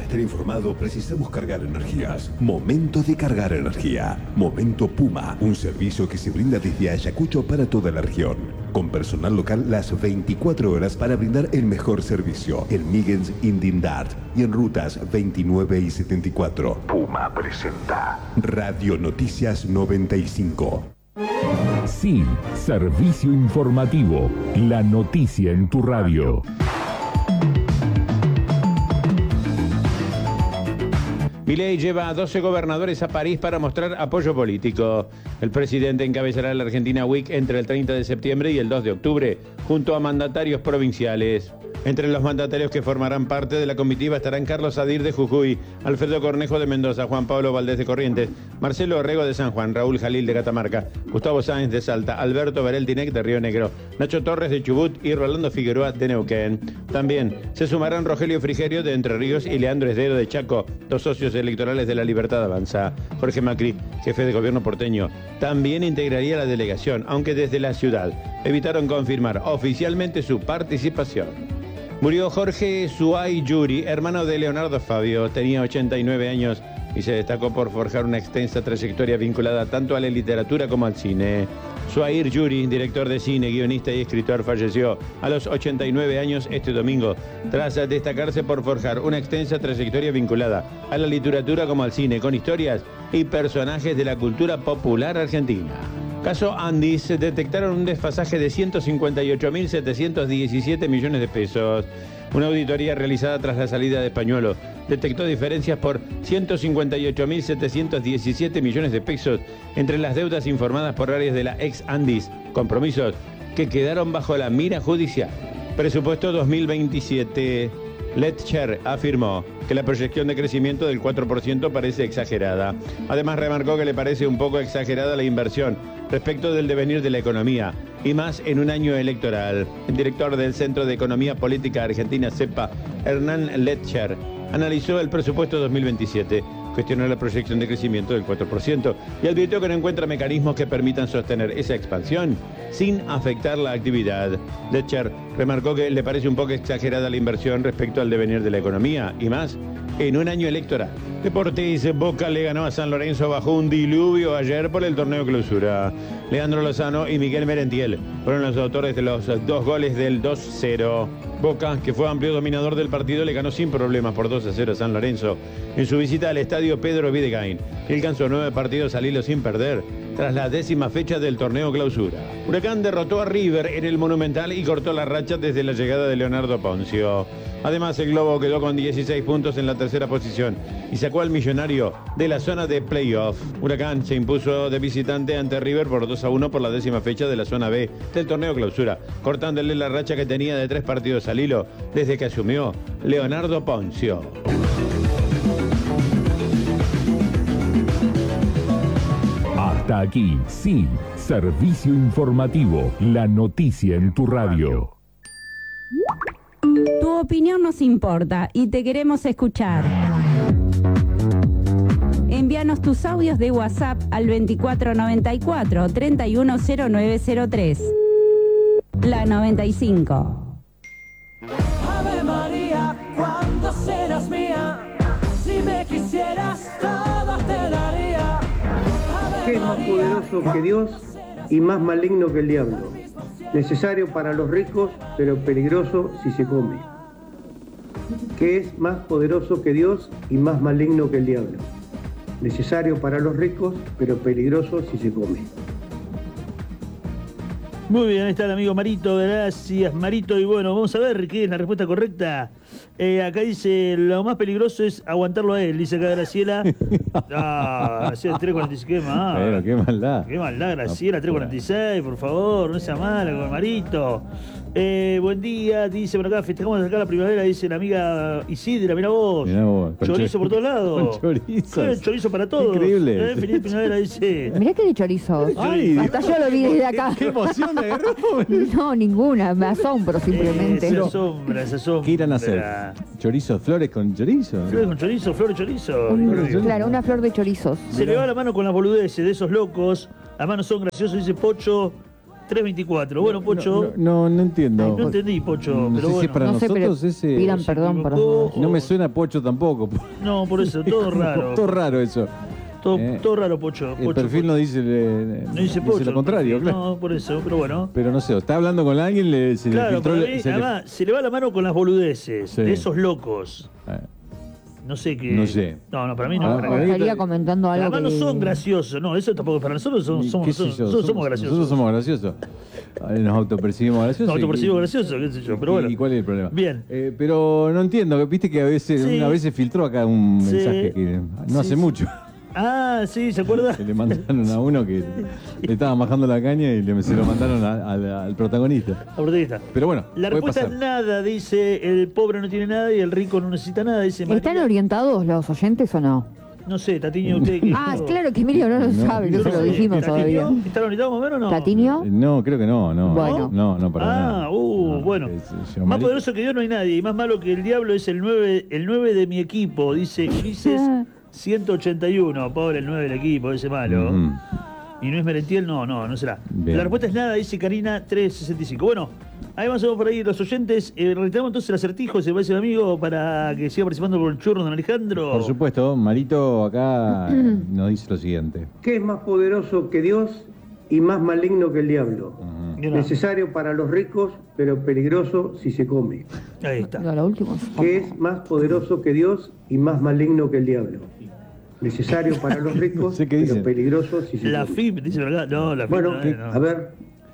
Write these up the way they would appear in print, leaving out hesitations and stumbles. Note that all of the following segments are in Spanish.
estar informado, precisamos cargar energías. Momento de cargar energía. Momento Puma, un servicio que se brinda desde Ayacucho para toda la región. Con personal local las 24 horas para brindar el mejor servicio. En Migens, Indindart y en rutas 29 y 74. Puma presenta Radio Noticias 95. Sí, servicio informativo. La noticia en tu radio. Milei lleva a 12 gobernadores a París para mostrar apoyo político. El presidente encabezará la Argentina Week entre el 30 de septiembre y el 2 de octubre, junto a mandatarios provinciales. Entre los mandatarios que formarán parte de la comitiva estarán Carlos Sadir de Jujuy, Alfredo Cornejo de Mendoza, Juan Pablo Valdés de Corrientes, Marcelo Orrego de San Juan, Raúl Jalil de Catamarca, Gustavo Sáenz de Salta, Alberto Bereltinec de Río Negro, Nacho Torres de Chubut y Rolando Figueroa de Neuquén. También se sumarán Rogelio Frigerio de Entre Ríos y Leandro Esdero de Chaco, dos socios electorales de La Libertad Avanza. Jorge Macri, jefe de gobierno porteño, también integraría la delegación, aunque desde la ciudad evitaron confirmar oficialmente su participación. Murió Jorge Suay Yuri, hermano de Leonardo Fabio. Tenía 89 años y se destacó por forjar una extensa trayectoria vinculada tanto a la literatura como al cine. Suair Yuri, director de cine, guionista y escritor, falleció a los 89 años este domingo, tras destacarse por forjar una extensa trayectoria vinculada a la literatura como al cine, con historias y personajes de la cultura popular argentina. Caso Andis, detectaron un desfasaje de 158.717 millones de pesos. Una auditoría realizada tras la salida de Pañuelo detectó diferencias por 158.717 millones de pesos entre las deudas informadas por áreas de la ex Andis, compromisos que quedaron bajo la mira judicial. Presupuesto 2027. Letcher afirmó que la proyección de crecimiento del 4% parece exagerada. Además, remarcó que le parece un poco exagerada la inversión respecto del devenir de la economía, y más en un año electoral. El director del Centro de Economía Política Argentina, CEPA, Hernán Letcher, analizó el presupuesto 2027, cuestionó la proyección de crecimiento del 4% y advirtió que no encuentra mecanismos que permitan sostener esa expansión sin afectar la actividad. Letcher remarcó que le parece un poco exagerada la inversión respecto al devenir de la economía, y más en un año electoral. Deportes, Boca le ganó a San Lorenzo bajo un diluvio ayer por el torneo Clausura. Leandro Lozano y Miguel Merentiel fueron los autores de los dos goles del 2-0. Boca, que fue amplio dominador del partido, le ganó sin problemas por 2-0 a San Lorenzo en su visita al estadio Pedro Videgain. Alcanzó 9 partidos al hilo sin perder tras la 10ª fecha del torneo Clausura. Huracán derrotó a River en el Monumental y cortó la racha desde la llegada de Leonardo Poncio. Además, el Globo quedó con 16 puntos en la tercera posición y sacó al Millonario de la zona de playoff. Huracán se impuso de visitante ante River por 2-1 por la 10ª fecha de la zona B del torneo Clausura, cortándole la racha que tenía de 3 partidos al hilo desde que asumió Leonardo Poncio. Hasta aquí, sí, servicio informativo, la noticia en tu radio. Tu opinión nos importa y te queremos escuchar. Envíanos tus audios de WhatsApp al 2494-310903. La 95. Ave María, cuando serás mía, si me quisieras todo te daría. ¿Qué es más poderoso que Dios y más maligno que el diablo? Necesario para los ricos, pero peligroso si se come. ¿Qué es más poderoso que Dios y más maligno que el diablo? Necesario para los ricos, pero peligroso si se come. Muy bien, ahí está el amigo Marito, gracias Marito. Y bueno, vamos a ver qué es la respuesta correcta. Acá dice, lo más peligroso es aguantarlo a él, dice acá Graciela. Graciela 346, qué mal. Pero qué maldad. Qué maldad, Graciela 346, por favor, no sea mala con Marito. Buen día, dice por acá, festejamos acá la primavera, dice la amiga Isidra, mirá vos. Chorizo por todos lados. Chorizo para todos. Increíble. Feliz primavera, dice. Mirá que de chorizos. Ay, hasta yo lo vi desde acá. Qué emoción me agarró. No, ninguna, me asombro simplemente. Se asombra. ¿Qué irán a hacer? ¿Chorizos, flores con chorizo? Flores con chorizo, flores chorizo. Claro, una flor de chorizos. Se le va la mano con las boludeces de esos locos. Las manos son graciosas, dice Pocho. 324. Bueno, Pocho. No entiendo. No entendí, Pocho, No pero sé si bueno. es para nosotros ese. Pidan perdón por eso. No me suena Pocho tampoco. No, por eso, todo raro. Todo raro eso. Todo raro, Pocho. El perfil no dice, no dice Pocho. lo contrario, claro. No, por eso, pero bueno. Pero no sé, está hablando con alguien, se le Claro, filtró. para mí, además, se le va la mano con las boludeces de esos locos. No sé qué. No sé. No, para mí no. Estaría comentando algo. Además no son graciosos, no, eso tampoco para nosotros somos graciosos. Nosotros somos graciosos. Nos autopercibimos graciosos. Nos autopercibimos graciosos, qué sé yo, pero bueno. ¿Y cuál es el problema? Bien. Pero no entiendo, viste que a veces, una vez se filtró acá un mensaje que no hace mucho. Ah, sí, ¿se acuerda? Que le mandaron a uno que le estaban bajando la caña y se lo mandaron al protagonista. Al protagonista. Pero bueno, la respuesta es nada, dice el pobre no tiene nada y el rico no necesita nada, dice María. ¿Están orientados los oyentes o no? No sé, Tatiño, usted que... Claro que Emilio no lo sabe, no se lo dijimos todavía. ¿Están orientados más o menos o no? ¿Tatiño? No, creo que no. Bueno. No, para nada. Bueno. Más poderoso que Dios no hay nadie y más malo que el diablo es el 9 de mi equipo, dice Ulises 181, pobre el 9 del equipo, ese malo. Y no es Merentiel, no será. Bien. La respuesta es nada, dice Karina 365. Bueno, ahí vamos a ver por ahí los oyentes. Reiteramos entonces el acertijo, se parece un amigo, para que siga participando por el churro, don Alejandro. Por supuesto, Marito acá nos dice lo siguiente. ¿Qué es más poderoso que Dios y más maligno que el diablo? Necesario para los ricos, pero peligroso si se come. Ahí está. Lo último. ¿Qué es más poderoso que Dios y más maligno que el diablo? Necesario para los ricos, pero peligroso si se come. La FIP, dice verdad. No, la FIP. Bueno, no. a ver.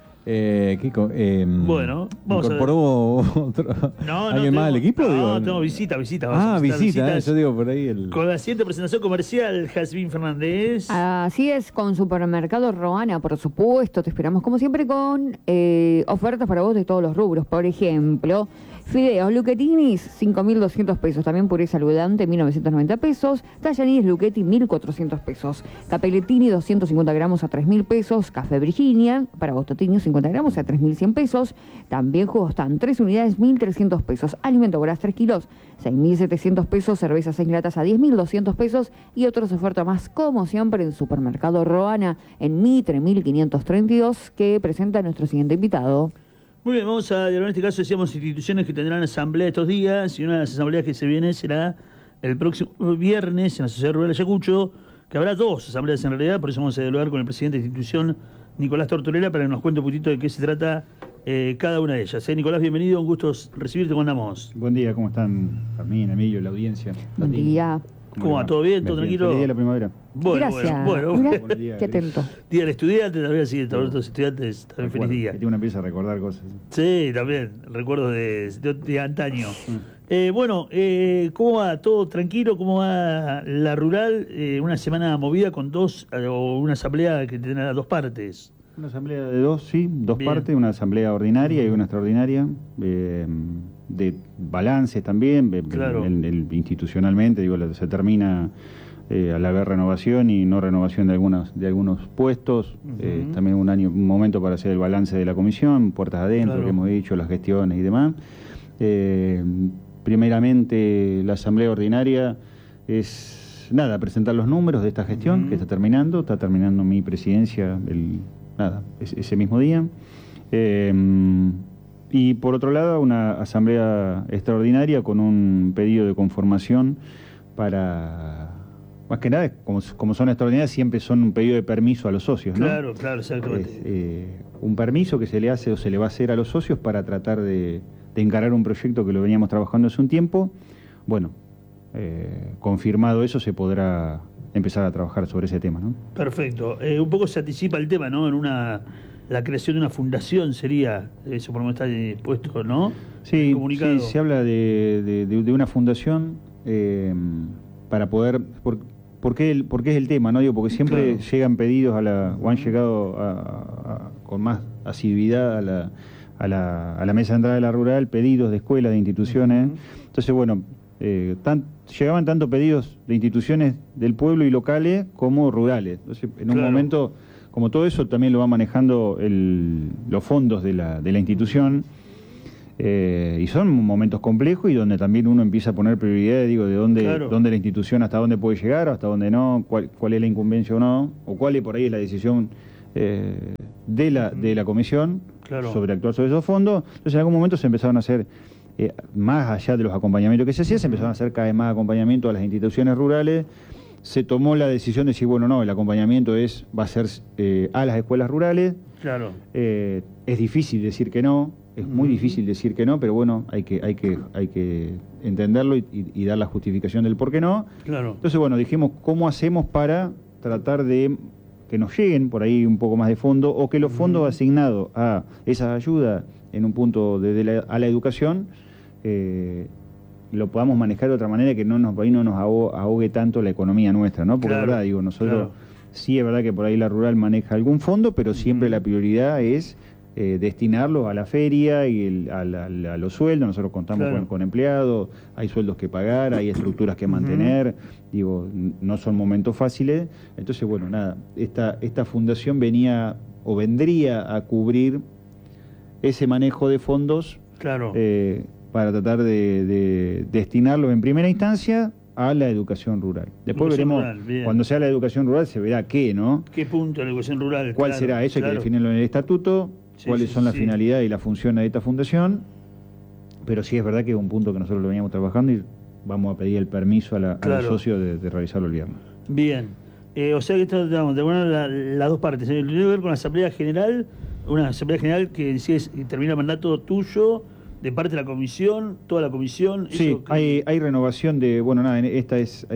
Bueno, vamos ¿incorporó alguien más al equipo? No, tengo visita. Visita, yo digo por ahí. Con la siguiente presentación comercial, Jazmín Fernández. Así es, con Supermercado Roana, por supuesto, te esperamos como siempre con ofertas para vos de todos los rubros. Por ejemplo, fideos Luquetinis, 5.200 pesos. También puré saludante, 1.990 pesos. Tallanis Luquetti, 1.400 pesos. Capelletini, 250 gramos a 3.000 pesos. Café Virginia, para vos Totiño, 50 gramos a 3.100 pesos. También jugos TAN, 3 unidades, 1.300 pesos. Alimento Gras, 3 kilos, 6.700 pesos. Cerveza 6 latas a 10.200 pesos. Y otras ofertas más, como siempre, en Supermercado Roana, en Mitre, 1.532, que presenta nuestro siguiente invitado. Muy bien, vamos a dialogar en este caso, decíamos instituciones que tendrán asamblea estos días, y una de las asambleas que se viene será el próximo viernes en la Sociedad Rural Ayacucho, que habrá 2 asambleas en realidad, por eso vamos a dialogar con el presidente de la institución, Nicolás Tortorella, para que nos cuente un poquito de qué se trata cada una de ellas. Nicolás, bienvenido, un gusto recibirte, ¿cómo andamos? Buen día, ¿cómo están? Fermín, Emilio, la audiencia. Buen día. ¿Cómo va? ¿Todo bien? ¿Todo tranquilo? Feliz día de la primavera. Gracias. Bueno. Qué atento. Día del estudiante, también sí, todos los estudiantes, también feliz día. Que uno empieza a recordar cosas. Sí, también, recuerdos de antaño. Bueno, ¿cómo va? ¿Todo tranquilo? ¿Cómo va la rural? Una semana movida con o una asamblea que tendrá 2 partes. Una asamblea de 2 partes, una asamblea ordinaria y una extraordinaria, de balances también, claro. Institucionalmente, se termina al haber renovación y no renovación de algunos puestos, también un momento para hacer el balance de la comisión, puertas adentro, claro, que hemos dicho, las gestiones y demás. Primeramente, la asamblea ordinaria es, presentar los números de esta gestión que está terminando mi presidencia ese mismo día. Y por otro lado, una asamblea extraordinaria con un pedido de conformación para, más que nada, como son extraordinarias, siempre son un pedido de permiso a los socios, ¿no? Claro, exactamente. Un permiso que se le hace o se le va a hacer a los socios para tratar de encarar un proyecto que lo veníamos trabajando hace un tiempo. Bueno, confirmado eso, se podrá empezar a trabajar sobre ese tema, ¿no? Perfecto. Un poco se anticipa el tema, ¿no? La creación de una fundación sería, eso por lo menos está puesto, ¿no? Sí, se habla de una fundación para poder... ¿Por qué es el tema, no? Digo, porque siempre llegan pedidos o han llegado con más asiduidad a la mesa de entrada de la rural, pedidos de escuelas, de instituciones. Entonces, bueno, llegaban tanto pedidos de instituciones del pueblo y locales como rurales. Entonces, en un momento, como todo eso también lo va manejando los fondos de la institución, y son momentos complejos y donde también uno empieza a poner prioridades, de dónde la institución, hasta dónde puede llegar, hasta dónde no, cuál es la incumbencia o no, o cuál es por ahí la decisión de la comisión Claro. sobre actuar sobre esos fondos. Entonces en algún momento se empezaron a hacer, más allá de los acompañamientos que se hacían, se empezaron a hacer cada vez más acompañamiento a las instituciones rurales. Se tomó la decisión de decir, bueno, no, el acompañamiento va a ser a las escuelas rurales. Claro. Es difícil decir que no, es muy difícil decir que no, pero bueno, hay que entenderlo y dar la justificación del por qué no. Claro. Entonces, bueno, dijimos, ¿cómo hacemos para tratar de que nos lleguen por ahí un poco más de fondo, o que los fondos asignados a esas ayudas en un punto a la educación lo podamos manejar de otra manera, que no nos ahogue tanto la economía nuestra, ¿no? Porque la verdad, digo, nosotros sí es verdad que por ahí la rural maneja algún fondo, pero siempre la prioridad es destinarlo a la feria y a los sueldos. Nosotros contamos con empleados, hay sueldos que pagar, hay estructuras que mantener, digo, no son momentos fáciles. Entonces, bueno, nada, esta fundación vendría a cubrir ese manejo de fondos para tratar de destinarlos en primera instancia a la educación rural. Después veremos, cuando sea la educación rural se verá qué, ¿no? ¿Qué punto de la educación rural? ¿Cuál será? Eso hay que definirlo en el estatuto, cuáles son las finalidades y las funciones de esta fundación, pero sí es verdad que es un punto que nosotros lo veníamos trabajando y vamos a pedir el permiso a los socios de realizarlo el viernes. Bien. O sea que esto, digamos, de alguna manera las dos partes. Tiene que ver con la Asamblea General, una Asamblea General que termina el mandato tuyo, de parte de la comisión, toda la comisión. Sí, hay renovación de, bueno, nada, esta es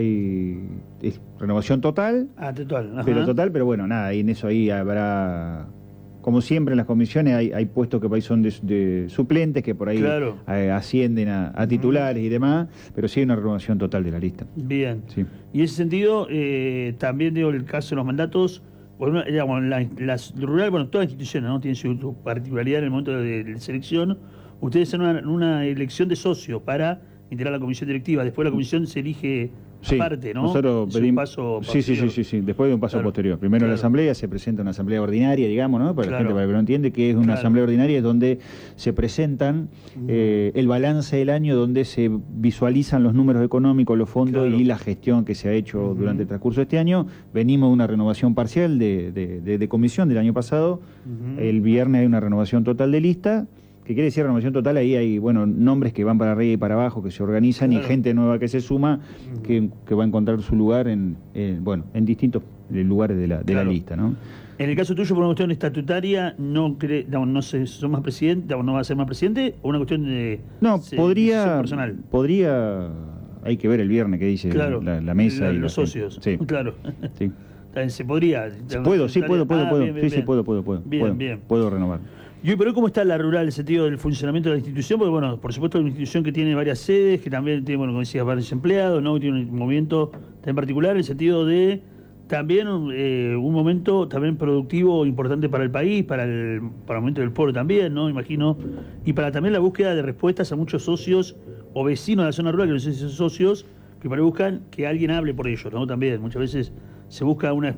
renovación total. Total. Ajá. Pero bueno, nada, y en eso ahí habrá, como siempre en las comisiones, hay puestos que por ahí son de suplentes, que por ahí ascienden a titulares y demás, pero sí hay una renovación total de la lista. Bien. Sí. Y en ese sentido, también digo, el caso de los mandatos, bueno, digamos, las rural, bueno, todas las instituciones, ¿no?, tienen su particularidad en el momento de selección. Ustedes hacen una elección de socios para integrar la comisión directiva. Después la comisión se elige aparte, ¿no? Nosotros pedimos un paso sí, después de un paso posterior. Primero la asamblea, se presenta una asamblea ordinaria, digamos, ¿no? Para la gente, para que lo entiende, que es una asamblea ordinaria, es donde se presentan el balance del año, donde se visualizan los números económicos, los fondos y la gestión que se ha hecho durante el transcurso de este año. Venimos de una renovación parcial de comisión del año pasado. El viernes hay una renovación total de lista. ¿Qué quiere decir renovación total? Ahí hay, bueno, nombres que van para arriba y para abajo, que se organizan, y gente nueva que se suma, que va a encontrar su lugar en distintos lugares de la lista, ¿no? En el caso tuyo, por una cuestión estatutaria, no sé, ¿son más presidente, no va a ser más presidente, o una cuestión de personal? Podría, hay que ver el viernes qué dice la mesa y los socios. Sí. Claro. Sí. Se podría. Puedo. Bien. Puedo renovar. Y pero ¿cómo está la rural en el sentido del funcionamiento de la institución? Porque, bueno, por supuesto es una institución que tiene varias sedes, que también tiene, bueno, como decías, varios empleados, ¿no? Tiene un movimiento en particular en el sentido de también un momento también productivo importante para el país, para el momento del pueblo también, ¿no? Imagino. Y para también la búsqueda de respuestas a muchos socios o vecinos de la zona rural, que no sé si son socios, que para buscan que alguien hable por ellos, ¿no? También muchas veces se busca un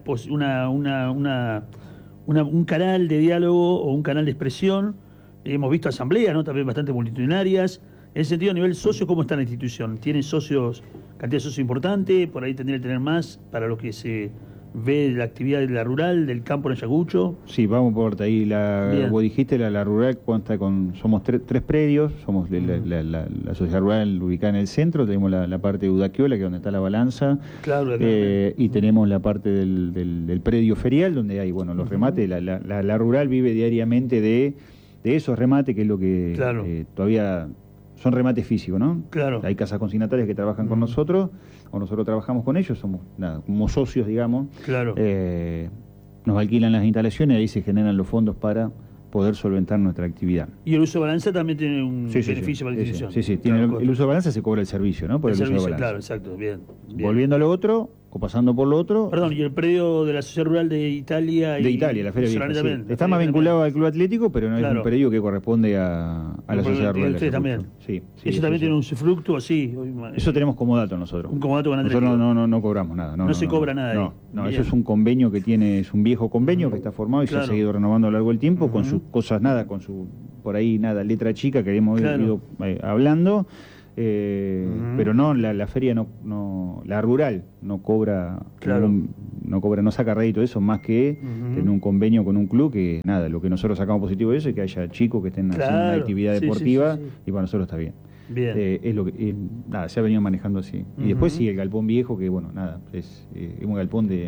canal de diálogo o un canal de expresión. Hemos visto asambleas, ¿no?, también bastante multitudinarias. En ese sentido, a nivel socio, ¿cómo está la institución? ¿Tiene socios, cantidad de socios importante? Por ahí tendría que tener más para lo que se ve de la actividad de la rural, del campo en Ayacucho. Sí, vamos por ahí. Vos dijiste, la rural consta somos tres predios, somos la sociedad rural ubicada en el centro, tenemos la parte de Udaquiola, que es donde está la balanza, y tenemos la parte del predio ferial, donde hay, bueno, los remates. La rural vive diariamente de esos remates, que es lo que todavía son remates físicos, ¿no? Claro. Hay casas consignatarias que trabajan con nosotros, o nosotros trabajamos con ellos, somos como socios, digamos. Claro. Nos alquilan las instalaciones y ahí se generan los fondos para poder solventar nuestra actividad. Y el uso de balanza también tiene un beneficio para la institución. Sí, tiene el uso de balanza, se cobra el servicio, ¿no? Por el servicio, uso de balanza. claro, exacto, bien. Volviendo a lo otro, o pasando por lo otro. Perdón, y el predio de la Sociedad Rural de Italia. De Italia, la Feria Vieja. Sí. Está más vinculado al Club Atlético, pero no es un predio que corresponde a la Sociedad Rural. Ustedes también. Sí. ¿Eso también tiene un usufructo así? Eso tenemos como dato nosotros. Un comodato con Atlético. Nosotros no cobramos nada. No se cobra nada. No, eso es un convenio que tiene, es un viejo convenio que está formado y se ha seguido renovando a lo largo del tiempo con sus cosas, con su, por ahí, letra chica que hemos ido hablando. Pero no, la feria no, la rural no cobra no saca rédito de eso, más que tener un convenio con un club que, nada, lo que nosotros sacamos positivo de eso es que haya chicos que estén haciendo una actividad deportiva y para nosotros está bien. Es lo que, nada, se ha venido manejando así. Y después sí, el galpón viejo, que bueno, nada, es un galpón de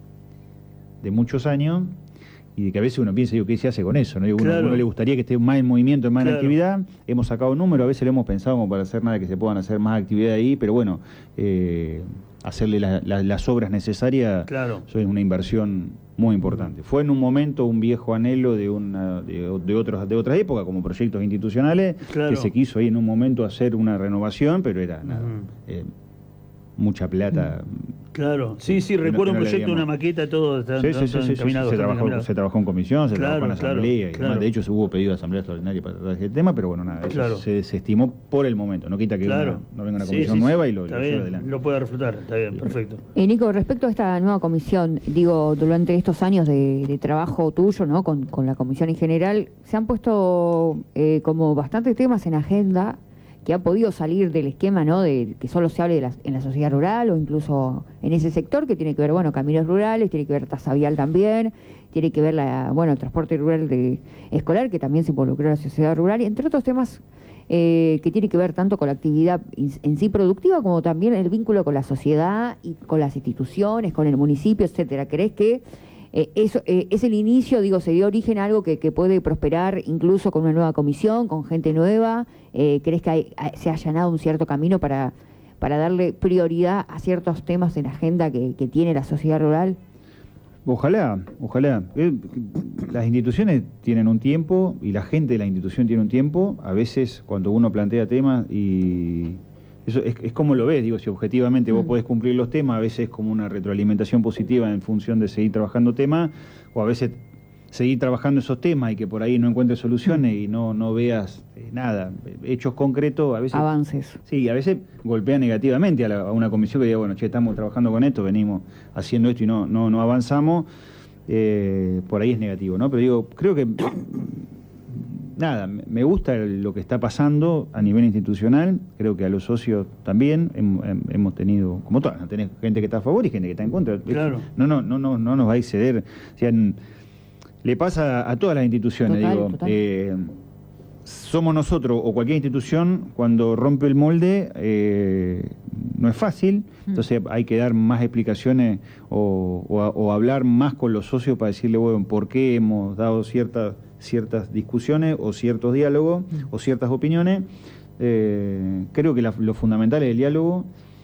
muchos años, y de que a veces uno piensa, digo, ¿qué se hace con eso? ¿No? Uno le gustaría que esté más en movimiento, más en actividad. Hemos sacado números, a veces lo hemos pensado como para hacer nada, que se puedan hacer más actividad ahí, pero bueno, hacerle las obras necesarias es una inversión muy importante. Fue en un momento un viejo anhelo de otras épocas, como proyectos institucionales, que se quiso ahí en un momento hacer una renovación, pero era nada, mucha plata. Recuerdo un proyecto, una maqueta, todo encaminado. Se trabajó en comisión, se trabajó en asamblea, y demás. De hecho se hubo pedido de asamblea extraordinaria para tratar ese tema, pero bueno, nada, eso se estimó por el momento. No quita que no venga una comisión nueva y lo lleve adelante. Lo pueda reflotar, está bien, perfecto. Nico, respecto a esta nueva comisión, digo, durante estos años de trabajo tuyo, ¿no? Con la comisión en general, se han puesto como bastantes temas en agenda que ha podido salir del esquema, ¿no?, de que solo se hable en la sociedad rural o incluso en ese sector, que tiene que ver, bueno, caminos rurales, tiene que ver tasa vial también, tiene que ver el transporte rural escolar, que también se involucró a la sociedad rural, y entre otros temas que tiene que ver tanto con la actividad en sí productiva como también el vínculo con la sociedad y con las instituciones, con el municipio, etcétera. ¿Crees que eso es el inicio, digo, se dio origen a algo que puede prosperar incluso con una nueva comisión, con gente nueva? ¿Crees que se ha allanado un cierto camino para darle prioridad a ciertos temas en la agenda que tiene la sociedad rural? Ojalá. Las instituciones tienen un tiempo y la gente de la institución tiene un tiempo. A veces cuando uno plantea temas y... Eso es como lo ves, digo, si objetivamente vos podés cumplir los temas, a veces es como una retroalimentación positiva en función de seguir trabajando temas, o a veces seguir trabajando esos temas y que por ahí no encuentres soluciones y no veas nada, hechos concretos, a veces... Avances. Sí, a veces golpea negativamente a una comisión que diga, bueno, estamos trabajando con esto, venimos haciendo esto y no avanzamos, por ahí es negativo, ¿no? Pero digo, creo que... Nada, me gusta lo que está pasando a nivel institucional, creo que a los socios también hemos tenido, como todas, tenés gente que está a favor y gente que está en contra. Claro. No nos va a exceder. O sea, le pasa a todas las instituciones, total. Somos nosotros o cualquier institución, cuando rompe el molde, no es fácil, entonces hay que dar más explicaciones o hablar más con los socios para decirle, bueno, por qué hemos dado ciertas discusiones o ciertos diálogos o ciertas opiniones. Creo que lo fundamental es el diálogo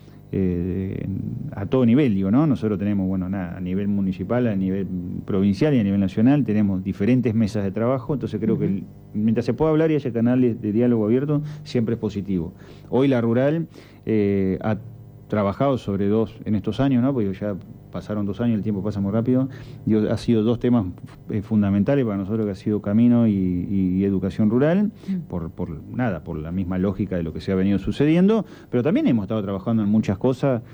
a todo nivel, digo, ¿no? Nosotros tenemos, bueno, a nivel municipal, a nivel provincial y a nivel nacional, tenemos diferentes mesas de trabajo, entonces creo que mientras se pueda hablar y haya canales de diálogo abierto, siempre es positivo. Hoy la rural ha trabajado sobre en estos años, ¿no? Porque ya pasaron 2 años, el tiempo pasa muy rápido, ha sido 2 temas fundamentales para nosotros, que ha sido camino y educación rural, por la misma lógica de lo que se ha venido sucediendo, pero también hemos estado trabajando en muchas cosas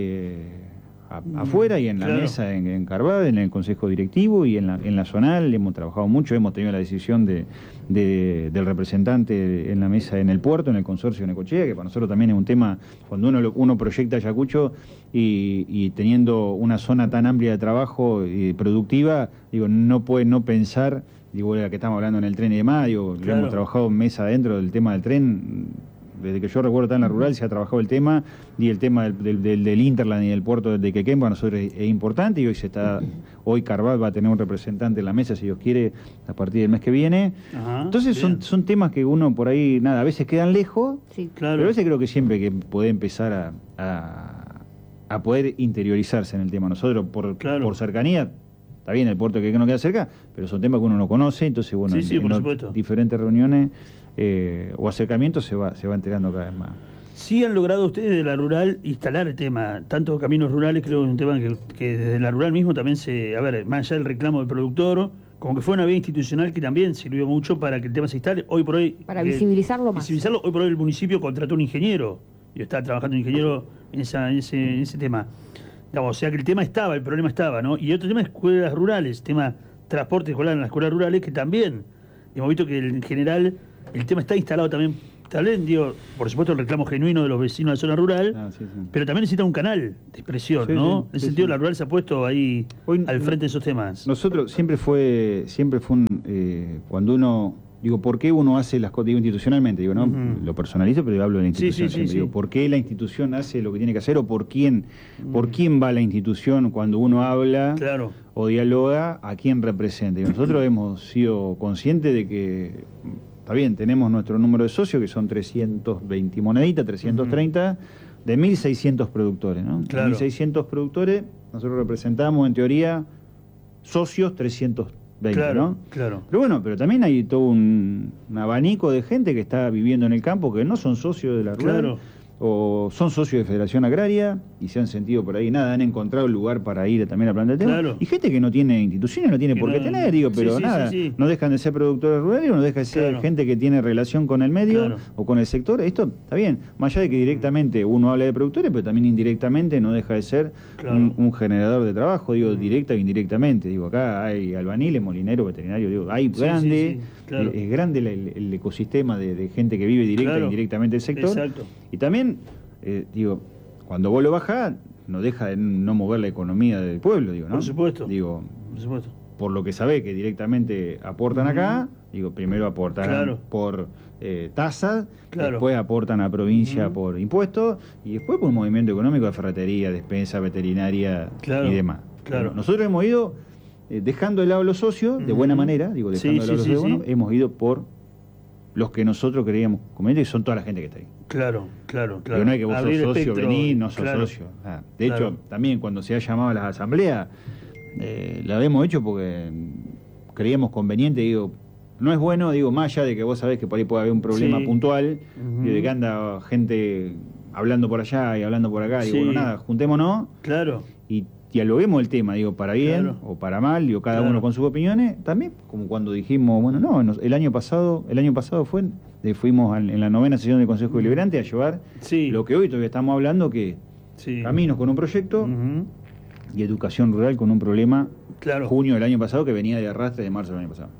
afuera y en la mesa en Carvad, en el consejo directivo y en la zonal, hemos trabajado mucho, hemos tenido la decisión del representante en la mesa en el puerto, en el consorcio de Necochea, que para nosotros también es un tema, cuando uno proyecta Ayacucho y teniendo una zona tan amplia de trabajo y productiva, digo, no puede no pensar, digo, la que estamos hablando en el tren y demás, digo, hemos trabajado en mesa dentro del tema del tren. Desde que yo recuerdo estar en la rural se ha trabajado el tema, y el tema del Interland y del puerto de Quequén para nosotros es importante, y hoy Carvad va a tener un representante en la mesa, si Dios quiere, a partir del mes que viene. Entonces son temas que uno por ahí, a veces quedan lejos, pero a veces creo que siempre que puede empezar a poder interiorizarse en el tema. Nosotros por cercanía, está bien, el puerto que no queda cerca, pero son temas que uno no conoce, entonces bueno, en diferentes reuniones o acercamientos se va enterando cada vez más. Sí han logrado ustedes de la rural instalar el tema, tanto caminos rurales, creo que es un tema que desde la rural mismo también más allá del reclamo del productor, como que fue una vía institucional que también sirvió mucho para que el tema se instale, hoy por hoy... Para visibilizarlo más. Hoy por hoy el municipio contrató un ingeniero, y está trabajando un ingeniero en ese tema. Digamos, o sea que el tema estaba, el problema estaba, ¿no? Y otro tema es escuelas rurales, tema transporte escolar en las escuelas rurales, que también hemos visto que en general el tema está instalado también Está bien, digo, por supuesto el reclamo genuino de los vecinos de la zona rural, pero también necesita un canal de expresión, ¿no? En ese sentido, la rural se ha puesto ahí al frente de esos temas. Nosotros siempre fue cuando uno, digo, ¿por qué uno hace las cosas? Digo, institucionalmente, digo, ¿no? Lo personalizo, pero hablo de la institución siempre. Digo, ¿por qué la institución hace lo que tiene que hacer o por quién va la institución cuando uno habla o dialoga, a quién representa? Y nosotros hemos sido conscientes de que está bien, tenemos nuestro número de socios, que son 320 moneditas, 330, de 1.600 productores, ¿no? Claro. 1.600 productores, nosotros representamos, en teoría, socios 320, ¿no? Claro. Pero bueno, pero también hay todo un abanico de gente que está viviendo en el campo, que no son socios de la rural, o son socios de Federación Agraria, y se han sentido por ahí, han encontrado lugar para ir también a plantar tema. Y gente que no tiene instituciones, no tiene por qué tener, digo, pero no dejan de ser productores rurales, no deja de ser gente que tiene relación con el medio o con el sector. Esto está bien, más allá de que directamente uno habla de productores, pero también indirectamente no deja de ser un generador de trabajo, digo, directa e indirectamente. Digo, acá hay albaniles, molineros, veterinarios, digo, hay grande, es grande el ecosistema de gente que vive directa e indirectamente el sector. Exacto. Y también, digo, cuando vos lo bajás, no deja de no mover la economía del pueblo, digo, ¿no? Por supuesto. Digo, por supuesto. Por lo que sabés que directamente aportan acá, digo, primero aportan por tasas, después aportan a provincia por impuestos, y después por un movimiento económico de ferretería, despensa, veterinaria y demás. Claro. Nosotros hemos ido dejando de lado a los socios, de buena manera, digo, dejando de lado a los socios, bueno, hemos ido por los que nosotros creíamos convenientes, que son toda la gente que está ahí. Claro. Pero no es que vos sos socio, venís, no sos socio. De hecho, también cuando se ha llamado a las asambleas, la hemos hecho porque creíamos conveniente, digo, no es bueno, digo, más allá de que vos sabés que por ahí puede haber un problema puntual, y de que anda gente hablando por allá y hablando por acá, digo, bueno, nada, juntémonos y dialoguemos el tema, digo, para bien o para mal, digo, cada uno con sus opiniones, también como cuando dijimos, bueno, no, el año pasado fuimos en la 9ª sesión del Consejo Deliberante a llevar lo que hoy todavía estamos hablando, que Caminos con un proyecto y Educación Rural con un problema, junio del año pasado, que venía de arrastre de marzo del año pasado.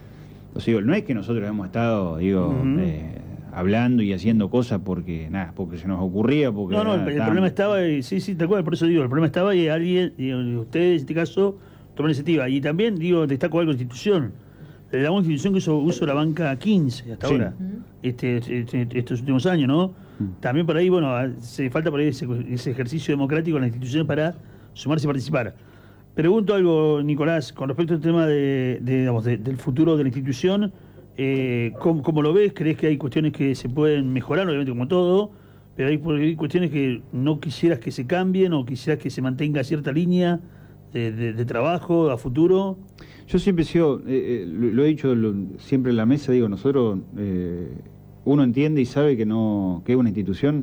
O sea, no es que nosotros hemos estado, digo, hablando y haciendo cosas porque se nos ocurría, porque el problema estaba, tal cual, por eso digo, el problema estaba y alguien, ustedes en este caso tomaron iniciativa. Y también, digo, destaco algo de la institución. La institución que hizo uso de la banca 15 hasta ahora, estos últimos años, ¿no? También por ahí, bueno, se falta por ahí ese ejercicio democrático en las instituciones para sumarse y participar. Pregunto algo, Nicolás, con respecto al tema del futuro de la institución. ¿Cómo lo ves? ¿Crees que hay cuestiones que se pueden mejorar, obviamente como todo, pero hay cuestiones que no quisieras que se cambien o quisieras que se mantenga cierta línea de trabajo a futuro? Yo siempre he sido, lo he dicho siempre en la mesa, digo, nosotros, uno entiende y sabe que es una institución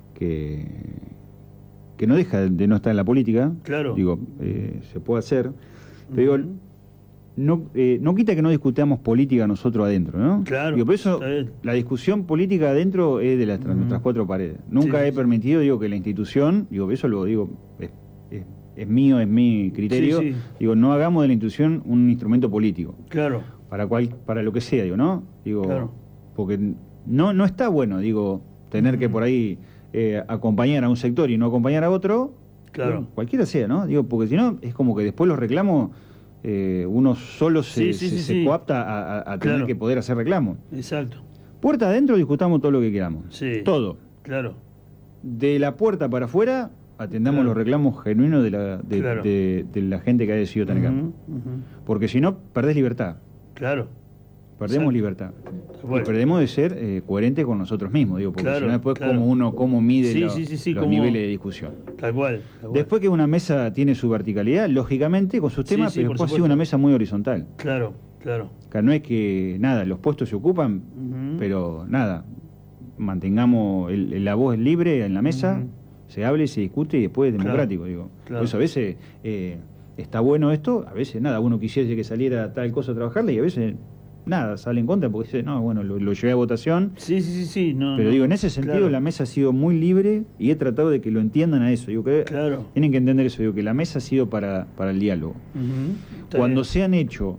que no deja de no estar en la política, digo, se puede hacer, pero digo, no quita que no discutamos política nosotros adentro, ¿no? Digo, por eso la discusión política adentro es de nuestras cuatro paredes. Nunca he permitido, digo, que la institución, digo, eso lo digo, es mío, es mi criterio, digo, no hagamos de la institución un instrumento político. Para lo que sea, digo, ¿no? Digo, porque no está bueno, digo, tener que por ahí acompañar a un sector y no acompañar a otro, digo, cualquiera sea, ¿no? Digo, porque si no, es como que después los reclamos uno solo se coapta a tener que poder hacer reclamos. Exacto. Puerta adentro discutamos todo lo que queramos. Todo. De la puerta para afuera atendamos los reclamos genuinos de la gente que ha decidido tener campo. Porque si no, perdés libertad. Perdemos libertad. Y perdemos de ser coherentes con nosotros mismos, digo, porque si no después cómo mide los niveles de discusión. Tal cual. Después que una mesa tiene su verticalidad, lógicamente, con sus temas, pero después ha sido una mesa muy horizontal. Acá no es que, los puestos se ocupan, pero mantengamos la voz libre en la mesa, se hable, se discute y después es democrático, digo. Por eso a veces está bueno esto, a veces uno quisiera que saliera tal cosa a trabajarle y a veces nada, sale en contra porque dice, no, bueno, lo llevé a votación. Sí. No, pero digo, en ese sentido la mesa ha sido muy libre y he tratado de que lo entiendan a eso. Digo, que tienen que entender eso, digo, que la mesa ha sido para el diálogo. Cuando se han hecho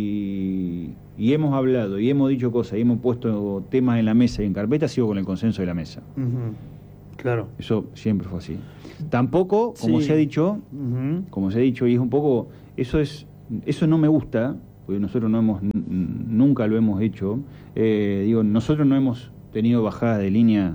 y hemos hablado y hemos dicho cosas y hemos puesto temas en la mesa y en carpeta, ha sido con el consenso de la mesa. Claro. Eso siempre fue así. Tampoco, como se ha dicho, y es un poco, eso no me gusta, porque nosotros nunca lo hemos hecho. Nosotros no hemos tenido bajada de línea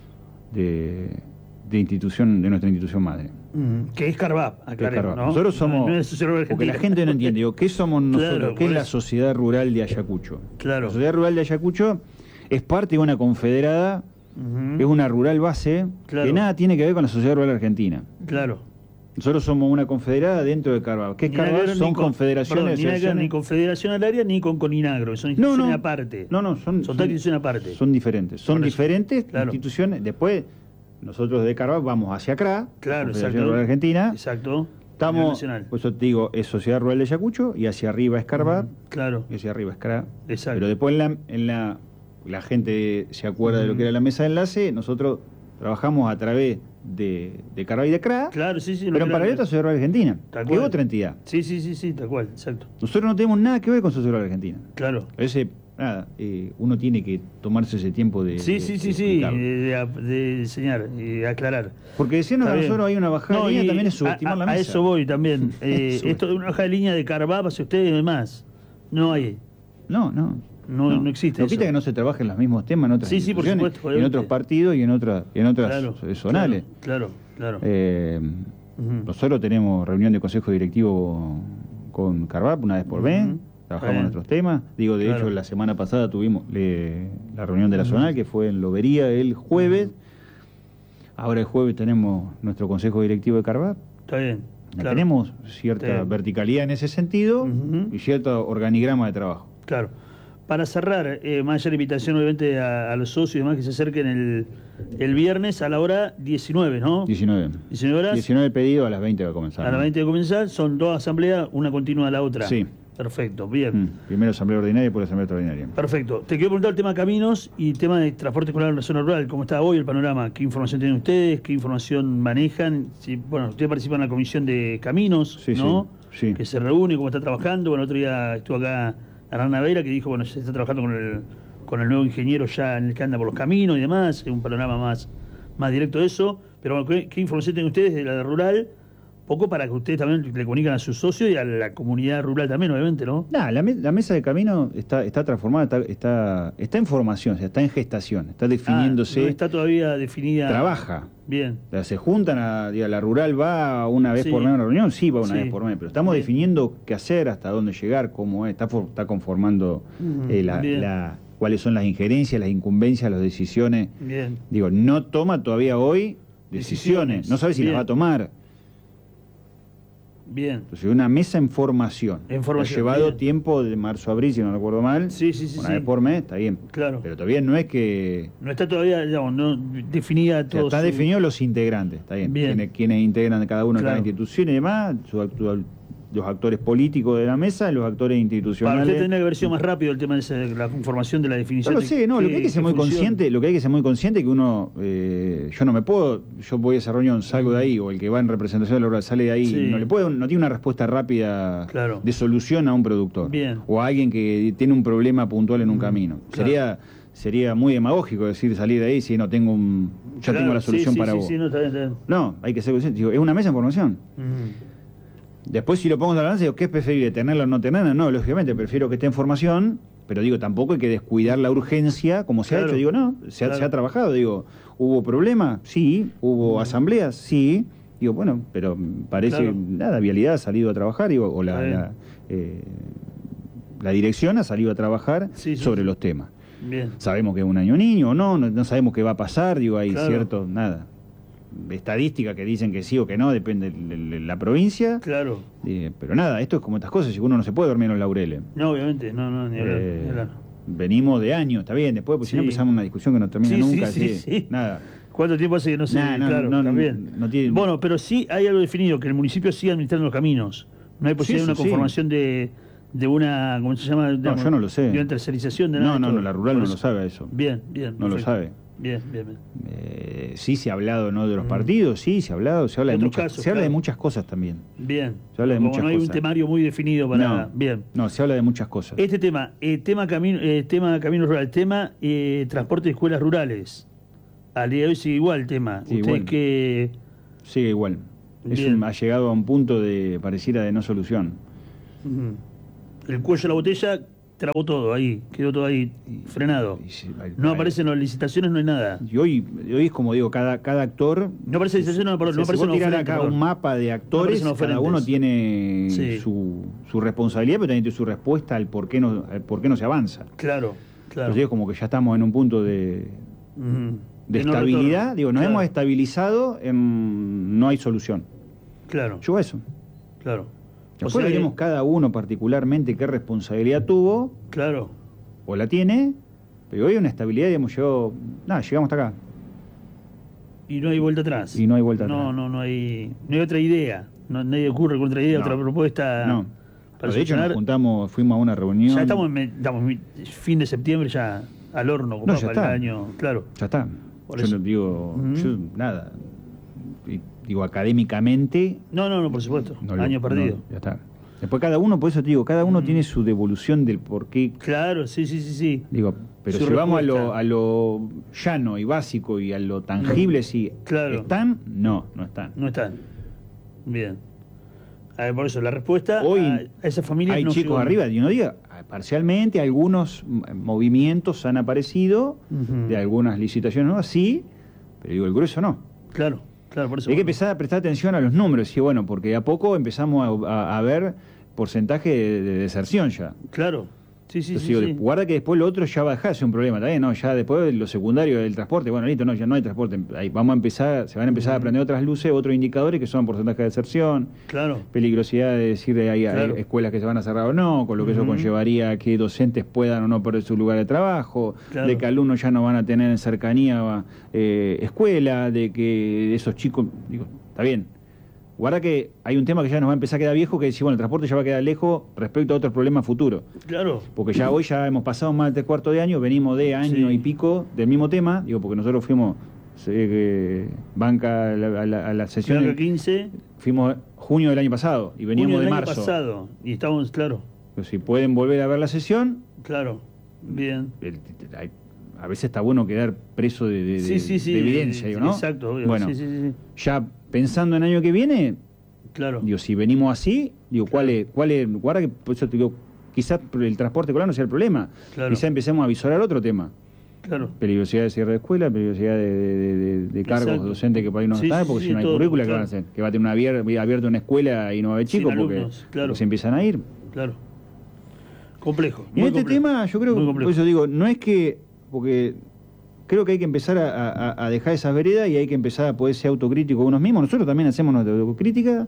de nuestra institución madre. Que es Carvap, aclaremos, ¿no? Nosotros somos, porque la gente no entiende, ¿qué somos nosotros? Claro, ¿Qué es la Sociedad Rural de Ayacucho? Claro. La Sociedad Rural de Ayacucho es parte de una confederada, es una rural base, que nada tiene que ver con la Sociedad Rural Argentina. Claro. Nosotros somos una confederada dentro de Carvap. ¿Qué es Carvap? Son confederaciones. Ni confederación agraria ni con Coninagro, son instituciones aparte. Son instituciones aparte. Son diferentes. Son diferentes instituciones. Después, nosotros de Carvap vamos hacia acá, Confederación Rural Argentina. Exacto. Estamos, por eso te digo, es Sociedad Rural de Ayacucho y hacia arriba es Carvap. Claro. Y hacia arriba es CRA. Exacto. Pero después la gente se acuerda de lo que era la mesa de enlace. Nosotros trabajamos a través de Carvap y de CRA. Claro, sí. Pero en paralelo a Sociedad Rural Argentina, que es otra entidad. Sí, tal cual, exacto. Nosotros no tenemos nada que ver con Sociedad Rural Argentina. Claro. Uno tiene que tomarse ese tiempo de de enseñar y aclarar. Porque decirnos que nosotros hay una bajada de línea también es subestimar la mesa. A eso voy también. Esto es una bajada de línea de Carvap hacia ustedes y demás. No hay. No existe. No quita que no se trabajen los mismos temas en otras instituciones, por supuesto, en otros partidos y en otras zonales. Claro. Nosotros tenemos reunión de consejo directivo con Carvap una vez por mes. Trabajamos en nuestros temas. De hecho, la semana pasada tuvimos la reunión de la zonal, que fue en Lobería el jueves. Ahora el jueves tenemos nuestro consejo directivo de Carvap. Está bien. Tenemos cierta verticalidad en ese sentido y cierto organigrama de trabajo. Claro. Para cerrar, más allá de la invitación obviamente a los socios y demás que se acerquen el viernes a la hora 19, ¿no? 19 horas. 19 pedidos, a las 20 va a comenzar. A las 20 va a comenzar, son dos asambleas, una continua a la otra. Sí. Perfecto, bien. Primero asamblea ordinaria y después asamblea extraordinaria. Perfecto. Te quiero preguntar el tema caminos y tema de transporte escolar en la zona rural. ¿Cómo está hoy el panorama? ¿Qué información tienen ustedes? ¿Qué información manejan? Ustedes participan en la comisión de caminos, ¿no? Sí. Que se reúne, cómo está trabajando. Bueno, el otro día estuvo acá Hernán Navera, que dijo, se está trabajando con el nuevo ingeniero ya en el que anda por los caminos y demás. Un panorama más directo de eso. Pero bueno, ¿qué información tienen ustedes de la de rural? Poco para que ustedes también le comunican a sus socios y a la comunidad rural también, obviamente, ¿no? La mesa de camino está transformada, está en formación, o sea, está en gestación, está definiéndose. No está todavía definida. Trabaja. Bien. O sea, se juntan, la rural va una vez por mes a una reunión, sí, va una vez por mes, pero estamos definiendo qué hacer, hasta dónde llegar, cómo es, está conformando cuáles son las injerencias, las incumbencias, las decisiones. Bien. No toma todavía hoy decisiones. No sabe si las va a tomar. Bien. Entonces, una mesa en formación. Ha llevado tiempo de marzo a abril, si no recuerdo mal. Una vez por mes, está bien. Claro. Pero todavía no es que... No está todavía, no definida todo. Está definido los integrantes, está bien. Quienes integran cada uno de cada institución y demás, los actores políticos de la mesa, los actores institucionales. Para usted tendría que haber sido más rápido el tema de la conformación de la definición. Lo que hay que ser muy consciente, que uno, yo no me puedo, yo voy a esa reunión, salgo de ahí, o el que va en representación de la rural sale de ahí, no tiene una respuesta rápida de solución a un productor. Bien. O a alguien que tiene un problema puntual en un camino. Sería muy demagógico salir de ahí si no tengo tengo la solución para vos. Está bien. No, hay que ser consciente. Es una mesa en formación. Después, si lo pongo en la balanza, ¿qué es preferible, tenerla o no tenerla? No, lógicamente, prefiero que esté en formación, pero tampoco hay que descuidar la urgencia, como se ha hecho. Se ha trabajado, ¿hubo problemas? Sí. ¿Hubo asambleas? Sí. Pero parece, Vialidad ha salido a trabajar, o la dirección ha salido a trabajar sobre los temas. Bien. Sabemos que es un año niño o no sabemos qué va a pasar, hay cierto, estadísticas que dicen que sí o que no, depende de la provincia. Claro. Pero esto es como estas cosas, uno no se puede dormir en los laureles. No, obviamente, ni hablar. Venimos de años, está bien, después si no empezamos una discusión que no termina nunca. Nada. ¿Cuánto tiempo hace que no se también? No tiene... Bueno, pero sí hay algo definido, que el municipio siga administrando los caminos. No hay posibilidad de una conformación de de una, ¿cómo se llama? No, yo no lo sé. De una tercerización de No, nada. no, la rural no lo sabe eso. Bien. No lo sabe. Bien. Sí se ha hablado, ¿no?, de los partidos, sí se ha hablado, se habla de muchas, casos, se habla de muchas cosas también. Bien. Se habla de Como muchas no hay cosas. un temario muy definido para... Bien. No, se habla de muchas cosas. Este tema camino rural, tema transporte de escuelas rurales. Al día de hoy sigue igual el tema. Sí, Ustedes igual. que... Sigue igual. Bien. Ha llegado a un punto de pareciera de no solución. El cuello de la botella trabó todo ahí, quedó todo ahí frenado. No aparecen las licitaciones, no hay nada. Y hoy es como digo, cada actor... No aparece licitación, no se aparece puede tirar acá un mapa de actores, cada uno tiene su responsabilidad, pero también tiene su respuesta al por qué no se avanza. Claro. Entonces es como que ya estamos en un punto de estabilidad, nos hemos estabilizado, no hay solución. Claro. Yo eso. Claro. Después veremos cada uno particularmente qué responsabilidad tuvo. Claro. O la tiene, pero hoy una estabilidad, llegamos hasta acá. Y no hay vuelta atrás. Y no hay vuelta atrás. No hay otra idea. Nadie ocurre con otra idea, otra propuesta. No. De hecho nos juntamos, fuimos a una reunión. Ya estamos fin de septiembre, ya al horno, ya para está. el año. Claro. Ya está. Por yo eso. no digo, nada. Digo, académicamente. No, por supuesto. Año perdido. Ya está. Después cada uno, por eso te digo, cada uno tiene su devolución del por qué. Claro, sí. Digo, pero si vamos a lo llano y básico y a lo tangible, sí. Claro. ¿Están? No están. No están. Bien. A ver, por eso, la respuesta hoy a esa familia hay chicos arriba, y uno diga, parcialmente algunos movimientos han aparecido de algunas licitaciones nuevas, sí, pero digo, el grueso no. Claro, por eso. Hay que empezar a prestar atención a los números, y bueno, porque de a poco empezamos a ver porcentaje de deserción ya. Claro, sí. Guarda que después lo otro ya va a dejar de ser un problema también, ¿no? Ya después lo secundario del transporte, bueno, listo, ya no hay transporte. Ahí se van a empezar a prender otras luces, otros indicadores que son porcentaje de deserción, peligrosidad de decir hay escuelas que se van a cerrar o no, con lo que eso conllevaría que docentes puedan o no perder su lugar de trabajo, de que alumnos ya no van a tener en cercanía escuela, de que esos chicos, está bien. Guarda que hay un tema que ya nos va a empezar a quedar viejo, que decir, bueno, el transporte ya va a quedar lejos respecto a otros problemas futuros. Claro. Porque hoy ya hemos pasado más de 3/4 de año, venimos de año y pico del mismo tema, porque nosotros fuimos banca a la sesión. Banca 15. Fuimos junio del año pasado y veníamos de marzo. Año pasado, y estamos, claro. Pero si pueden volver a ver la sesión. Claro, bien. A veces está bueno quedar preso de evidencia, ¿no? Exacto, obvio. Bueno, ya pensando en el año que viene, claro. Si venimos así, ¿cuál es? Guarda que por eso te digo, quizás el transporte escolar no sea el problema. Claro. Quizás empecemos a visorar otro tema. Claro. Peligrosidad de cierre de escuela, peligrosidad de cargos docentes que por ahí no están, porque si no hay currícula, ¿qué van a hacer? Que va a tener abierta una escuela y no va a haber chicos porque se empiezan a ir. Claro. Complejo. Y en este tema, yo creo que, por eso digo, no es que, porque creo que hay que empezar a dejar esas veredas y hay que empezar a poder ser autocrítico unos mismos. Nosotros también hacemos nuestra autocrítica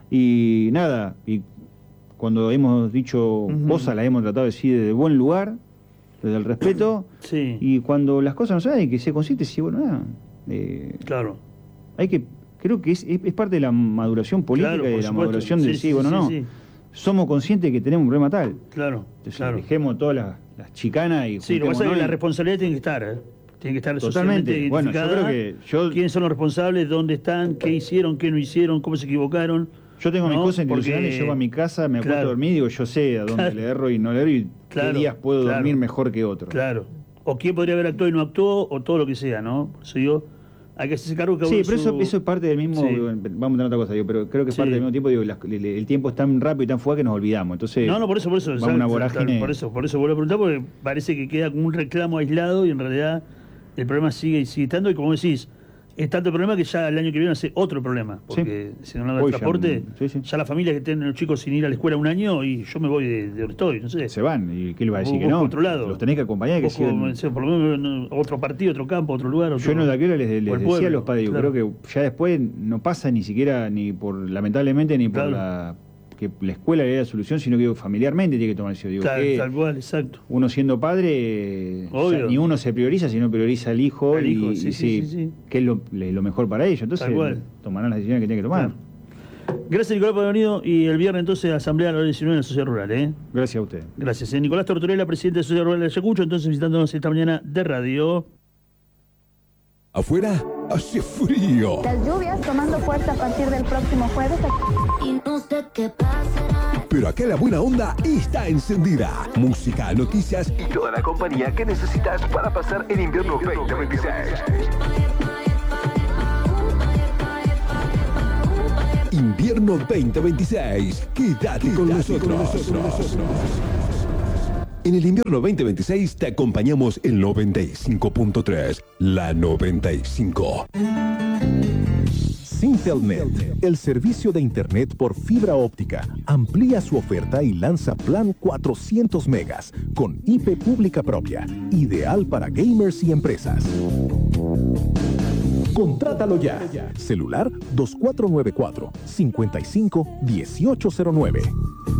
y nada, y cuando hemos dicho cosas las hemos tratado de decir desde buen lugar, desde el respeto, y cuando las cosas no se dan y que se consiste, sí, bueno, nada. Claro. Hay que, creo que es parte de la maduración política y de la maduración de decir, somos conscientes de que tenemos un problema tal. Claro. Entonces, dejemos todas las chicanas y lo que pasa es que la responsabilidad tiene que estar, tiene que estar totalmente. Bueno, yo creo que quiénes son los responsables, dónde están, qué hicieron, qué no hicieron, cómo se equivocaron. Yo tengo mis cosas institucionales, llego a mi casa, me acuesto a dormir, digo, yo sé a dónde le erro y no le erro y qué días puedo dormir mejor que otros. Claro. O quién podría haber actuado y no actuó, o todo lo que sea, ¿no? Por eso digo, hay que hacerse cargo que pero eso es parte del mismo, vamos a tener otra cosa, pero creo que es parte del mismo tiempo, el tiempo es tan rápido y tan fuerte que nos olvidamos. Entonces, por eso. Vamos a una vorágine. Por eso vuelvo a preguntar, porque parece que queda como un reclamo aislado y en realidad el problema sigue estando, y como decís, es tanto el problema que ya el año que viene va a ser otro problema, porque si no hay transporte, ya la familia que tienen los chicos sin ir a la escuela un año, y yo me voy de donde estoy, no sé. Se van, ¿y qué le va a decir que no? Otro lado. Los tenés que acompañar, que sigan. Por lo menos otro partido, otro campo, otro lugar. Yo no de aquella les decía a los padres, creo que ya después no pasa ni siquiera, ni por, lamentablemente, ni por que la escuela le dé la solución, sino que familiarmente tiene que tomar eso. Digo, tal cual, exacto. Uno siendo padre, ni uno se prioriza, sino prioriza al hijo, que es lo mejor para ellos. Entonces tomarán las decisiones que tienen que tomar. Gracias, Nicolás, por haber venido. Y el viernes, entonces, asamblea a las 19 en la Sociedad Rural, ¿eh? Gracias a usted. Gracias. Nicolás Tortorella, presidente de la Sociedad Rural de Ayacucho, entonces visitándonos esta mañana de radio. Afuera hace frío. Las lluvias tomando fuerza a partir del próximo jueves. Y no sé qué pasará. Pero acá la buena onda está encendida. Música, noticias y toda la compañía que necesitas para pasar el invierno 2026. Invierno 2026. Quédate con nosotros. En el invierno 2026 te acompañamos el 95.3, la 95. Sintelnet, el servicio de Internet por fibra óptica, amplía su oferta y lanza plan 400 megas con IP pública propia, ideal para gamers y empresas. Contrátalo ya. Celular 2494-551809.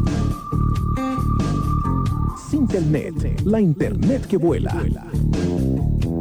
Sintelnet, la Internet que vuela.